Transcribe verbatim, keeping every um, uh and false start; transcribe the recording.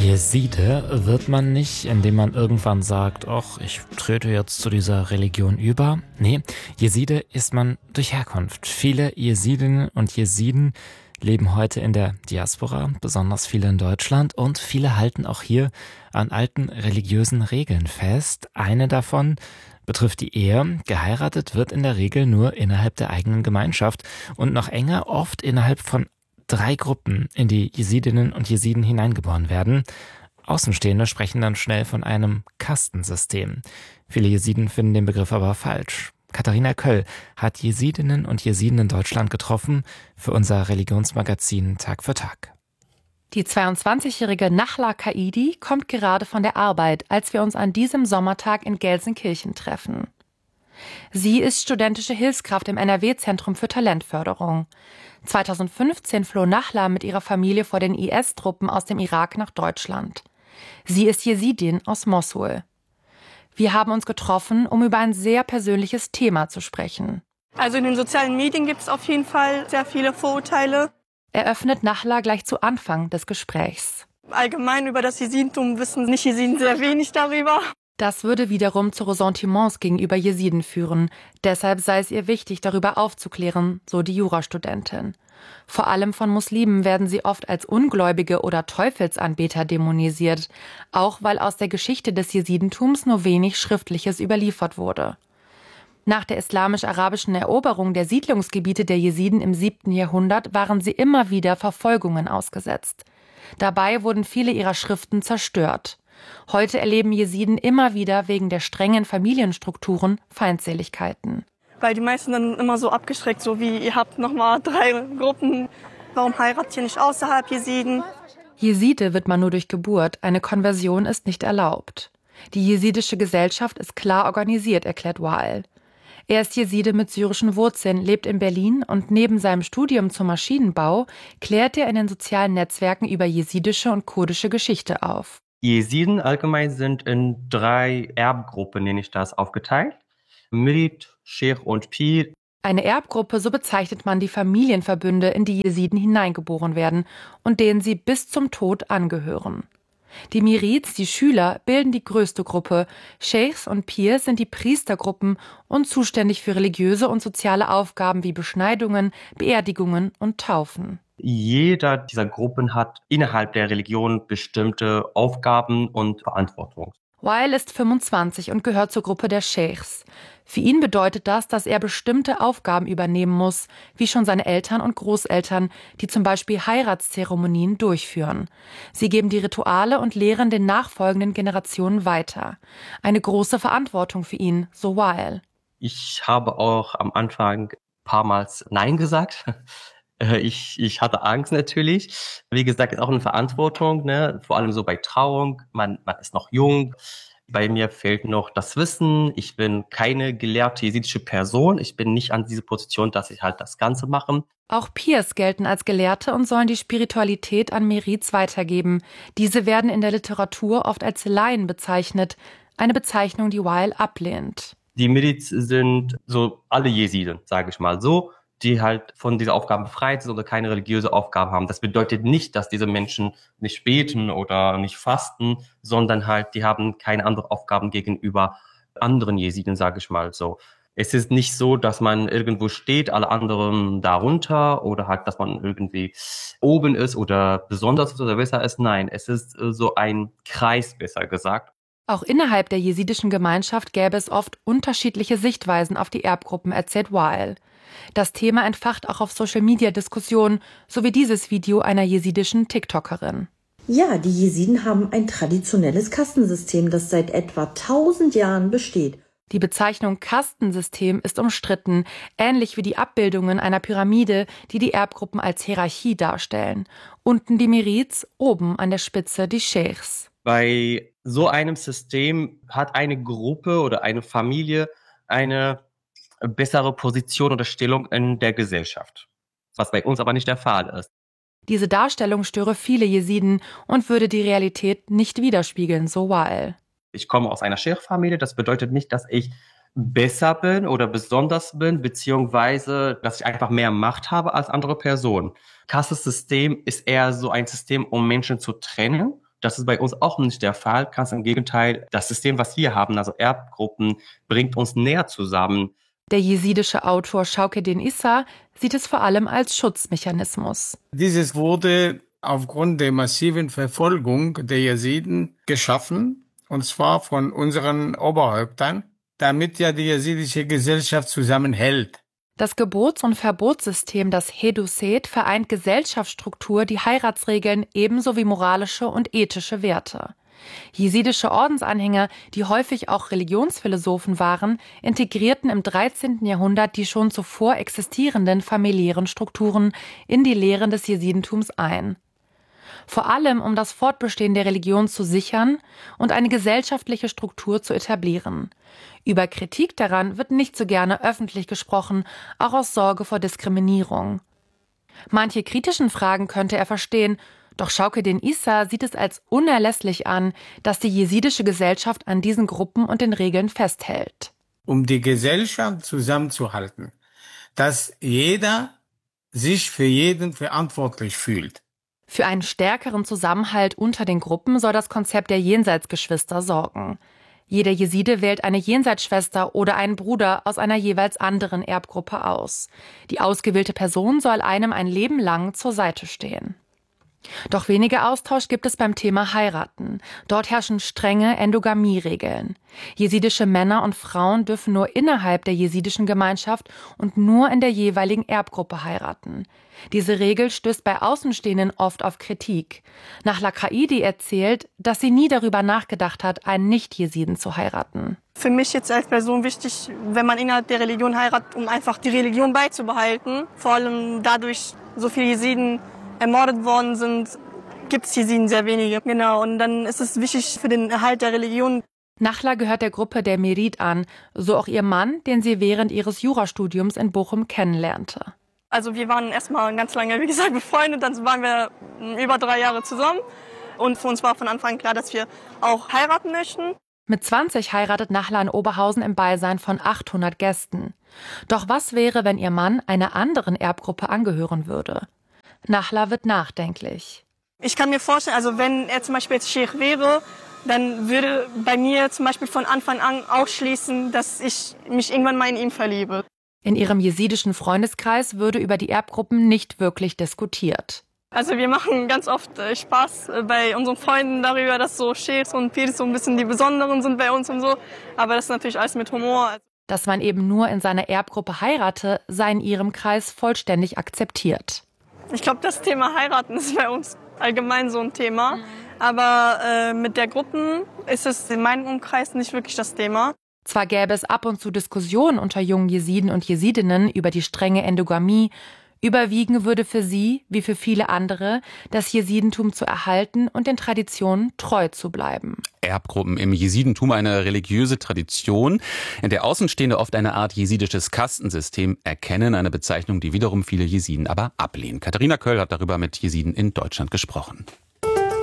Jeside wird man nicht, indem man irgendwann sagt, ach, ich trete jetzt zu dieser Religion über. Nee, Jeside ist man durch Herkunft. Viele Jesidinnen und Jesiden leben heute in der Diaspora, besonders viele in Deutschland, und viele halten auch hier an alten religiösen Regeln fest. Eine davon betrifft die Ehe. Geheiratet wird in der Regel nur innerhalb der eigenen Gemeinschaft und noch enger oft innerhalb von drei Gruppen, in die Jesidinnen und Jesiden hineingeboren werden. Außenstehende sprechen dann schnell von einem Kastensystem. Viele Jesiden finden den Begriff aber falsch. Katharina Köll hat Jesidinnen und Jesiden in Deutschland getroffen für unser Religionsmagazin Tag für Tag. Die zweiundzwanzigjährige Nachla Kaidi kommt gerade von der Arbeit, als wir uns an diesem Sommertag in Gelsenkirchen treffen. Sie ist studentische Hilfskraft im N R W-Zentrum für Talentförderung. zweitausendfünfzehn floh Nachla mit ihrer Familie vor den I S-Truppen aus dem Irak nach Deutschland. Sie ist Jesidin aus Mossul. Wir haben uns getroffen, um über ein sehr persönliches Thema zu sprechen. Also in den sozialen Medien gibt es auf jeden Fall sehr viele Vorurteile. Eröffnet Nachla gleich zu Anfang des Gesprächs. Allgemein über das Jesidentum wissen nicht Jesiden sehr wenig darüber. Das würde wiederum zu Ressentiments gegenüber Jesiden führen. Deshalb sei es ihr wichtig, darüber aufzuklären, so die Jurastudentin. Vor allem von Muslimen werden sie oft als Ungläubige oder Teufelsanbeter dämonisiert, auch weil aus der Geschichte des Jesidentums nur wenig Schriftliches überliefert wurde. Nach der islamisch-arabischen Eroberung der Siedlungsgebiete der Jesiden im siebten Jahrhundert waren sie immer wieder Verfolgungen ausgesetzt. Dabei wurden viele ihrer Schriften zerstört. Heute erleben Jesiden immer wieder wegen der strengen Familienstrukturen Feindseligkeiten. Weil die meisten dann immer so abgeschreckt, so wie ihr habt nochmal drei Gruppen. Warum heiratet ihr nicht außerhalb Jesiden? Jeside wird man nur durch Geburt, eine Konversion ist nicht erlaubt. Die jesidische Gesellschaft ist klar organisiert, erklärt Wael. Er ist Jeside mit syrischen Wurzeln, lebt in Berlin und neben seinem Studium zum Maschinenbau klärt er in den sozialen Netzwerken über jesidische und kurdische Geschichte auf. Jesiden allgemein sind in drei Erbgruppen, nenne ich das, aufgeteilt. Mirit, Sheikh und Pir. Eine Erbgruppe, so bezeichnet man die Familienverbünde, in die Jesiden hineingeboren werden und denen sie bis zum Tod angehören. Die Mirids, die Schüler, bilden die größte Gruppe. Sheikhs und Pirs sind die Priestergruppen und zuständig für religiöse und soziale Aufgaben wie Beschneidungen, Beerdigungen und Taufen. Jeder dieser Gruppen hat innerhalb der Religion bestimmte Aufgaben und Verantwortung. Wael ist fünfundzwanzig und gehört zur Gruppe der Sheikhs. Für ihn bedeutet das, dass er bestimmte Aufgaben übernehmen muss, wie schon seine Eltern und Großeltern, die zum Beispiel Heiratszeremonien durchführen. Sie geben die Rituale und lehren den nachfolgenden Generationen weiter. Eine große Verantwortung für ihn, so Wael. Ich habe auch am Anfang ein paar Mal Nein gesagt. Ich, ich hatte Angst natürlich. Wie gesagt, ist auch eine Verantwortung, ne? Vor allem so bei Trauung. Man, man ist noch jung. Bei mir fehlt noch das Wissen. Ich bin keine gelehrte jesidische Person. Ich bin nicht an diese Position, dass ich halt das Ganze mache. Auch Pirs gelten als Gelehrte und sollen die Spiritualität an Merids weitergeben. Diese werden in der Literatur oft als Laien bezeichnet. Eine Bezeichnung, die Wael ablehnt. Die Merids sind so alle Jesiden, sage ich mal so, die halt von dieser Aufgabe befreit sind oder keine religiöse Aufgabe haben. Das bedeutet nicht, dass diese Menschen nicht beten oder nicht fasten, sondern halt, die haben keine anderen Aufgaben gegenüber anderen Jesiden, sage ich mal so. Es ist nicht so, dass man irgendwo steht, alle anderen darunter oder halt, dass man irgendwie oben ist oder besonders ist oder besser ist. Nein, es ist so ein Kreis, besser gesagt. Auch innerhalb der jesidischen Gemeinschaft gäbe es oft unterschiedliche Sichtweisen auf die Erbgruppen, erzählt Wael. Das Thema entfacht auch auf Social-Media-Diskussionen, so wie dieses Video einer jesidischen TikTokerin. Ja, die Jesiden haben ein traditionelles Kastensystem, das seit etwa tausend Jahren besteht. Die Bezeichnung Kastensystem ist umstritten, ähnlich wie die Abbildungen einer Pyramide, die die Erbgruppen als Hierarchie darstellen. Unten die Merids, oben an der Spitze die Sheikhs. Bei so einem System hat eine Gruppe oder eine Familie eine bessere Position oder Stellung in der Gesellschaft, was bei uns aber nicht der Fall ist. Diese Darstellung störe viele Jesiden und würde die Realität nicht widerspiegeln, so Wael. Ich komme aus einer Sheikh-Familie, das bedeutet nicht, dass ich besser bin oder besonders bin, beziehungsweise, dass ich einfach mehr Macht habe als andere Personen. Kastensystem ist eher so ein System, um Menschen zu trennen, Das ist bei uns auch nicht der Fall. Ganz im Gegenteil, das System, was wir haben, also Erbgruppen, bringt uns näher zusammen. Der jesidische Autor Shaukeddin Issa sieht es vor allem als Schutzmechanismus. Dieses wurde aufgrund der massiven Verfolgung der Jesiden geschaffen, und zwar von unseren Oberhäuptern, damit ja die jesidische Gesellschaft zusammenhält. Das Gebots- und Verbotssystem, das Hedusset, vereint Gesellschaftsstruktur, die Heiratsregeln ebenso wie moralische und ethische Werte. Jesidische Ordensanhänger, die häufig auch Religionsphilosophen waren, integrierten im dreizehnten Jahrhundert die schon zuvor existierenden familiären Strukturen in die Lehren des Jesidentums ein. Vor allem, um das Fortbestehen der Religion zu sichern und eine gesellschaftliche Struktur zu etablieren. Über Kritik daran wird nicht so gerne öffentlich gesprochen, auch aus Sorge vor Diskriminierung. Manche kritischen Fragen könnte er verstehen, doch Shaukeddin Issa sieht es als unerlässlich an, dass die jesidische Gesellschaft an diesen Gruppen und den Regeln festhält. Um die Gesellschaft zusammenzuhalten, dass jeder sich für jeden verantwortlich fühlt. Für einen stärkeren Zusammenhalt unter den Gruppen soll das Konzept der Jenseitsgeschwister sorgen. Jeder Jeside wählt eine Jenseitsschwester oder einen Bruder aus einer jeweils anderen Erbgruppe aus. Die ausgewählte Person soll einem ein Leben lang zur Seite stehen. Doch weniger Austausch gibt es beim Thema Heiraten. Dort herrschen strenge Endogamie-Regeln. Jesidische Männer und Frauen dürfen nur innerhalb der jesidischen Gemeinschaft und nur in der jeweiligen Erbgruppe heiraten. Diese Regel stößt bei Außenstehenden oft auf Kritik. Nachla-Kaidi erzählt, dass sie nie darüber nachgedacht hat, einen Nicht-Jesiden zu heiraten. Für mich jetzt als Person wichtig, wenn man innerhalb der Religion heiratet, um einfach die Religion beizubehalten. Vor allem dadurch, so viele Jesiden ermordet worden sind, gibt es Jesiden sehr wenige. Genau, und dann ist es wichtig für den Erhalt der Religion. Nachla gehört der Gruppe der Merid an, so auch ihr Mann, den sie während ihres Jurastudiums in Bochum kennenlernte. Also wir waren erstmal ganz lange, wie gesagt, befreundet, dann waren wir über drei Jahre zusammen. Und für uns war von Anfang an klar, dass wir auch heiraten möchten. Mit zwanzig heiratet Nachla in Oberhausen im Beisein von achthundert Gästen. Doch was wäre, wenn ihr Mann einer anderen Erbgruppe angehören würde? Nachla wird nachdenklich. Ich kann mir vorstellen, also wenn er zum Beispiel jetzt Sheikh wäre, dann würde bei mir zum Beispiel von Anfang an ausschließen, dass ich mich irgendwann mal in ihn verliebe. In ihrem jesidischen Freundeskreis würde über die Erbgruppen nicht wirklich diskutiert. Also wir machen ganz oft äh, Spaß äh, bei unseren Freunden darüber, dass so Sheikhs und Pirs so ein bisschen die Besonderen sind bei uns und so. Aber das ist natürlich alles mit Humor. Dass man eben nur in seiner Erbgruppe heirate, sei in ihrem Kreis vollständig akzeptiert. Ich glaube, das Thema Heiraten ist bei uns allgemein so ein Thema. Aber äh, mit der Gruppen ist es in meinem Umkreis nicht wirklich das Thema. Zwar gäbe es ab und zu Diskussionen unter jungen Jesiden und Jesidinnen über die strenge Endogamie, überwiegen würde für sie, wie für viele andere, das Jesidentum zu erhalten und den Traditionen treu zu bleiben. Erbgruppen im Jesidentum, eine religiöse Tradition, in der Außenstehende oft eine Art jesidisches Kastensystem erkennen, eine Bezeichnung, die wiederum viele Jesiden aber ablehnen. Katharina Köll hat darüber mit Jesiden in Deutschland gesprochen.